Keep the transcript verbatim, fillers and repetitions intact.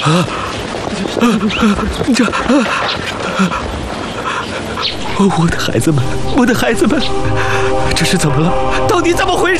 啊！这，我的孩子们，我的孩子们，这是怎么了？到底怎么回事？